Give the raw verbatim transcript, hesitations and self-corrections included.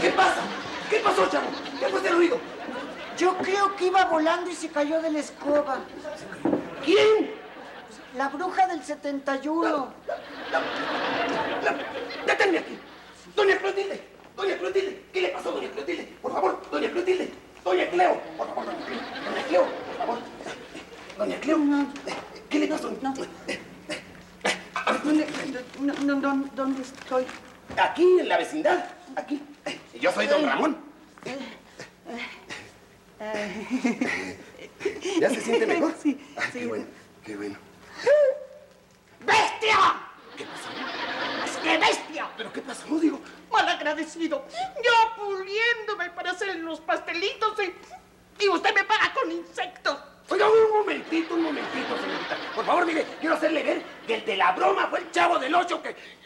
¿Qué pasa? ¿Qué pasó, chavo? ¿Qué fue ese ruido? Yo creo que iba volando y se cayó de la escoba. ¿Quién? La bruja del setenta y uno. La, la, la, ¡Deténme aquí! ¡Doña Clotilde! ¡Doña Clotilde! ¿Qué le pasó, doña Clotilde? Por favor, doña Clotilde. Doña Cleo. Por favor, doña Cleo. Doña Cleo, por favor. Doña Cleo. ¿Qué le pasó? No. ¿Dónde, no, no, no, ¿Dónde estoy? Aquí, en la vecindad. Aquí. Yo soy don Ramón. ¿Ya se siente mejor? Sí, ah, sí. Qué bueno, qué bueno. ¡Bestia! ¿Qué pasó? ¡Es que bestia! ¿Pero qué pasó, digo? Malagradecido. Yo puliéndome para hacer los pastelitos y, y usted me paga con insectos. Oiga, un momentito, un momentito, señorita. Por favor, mire, quiero hacerle ver que el de la broma fue el Chavo del Ocho que,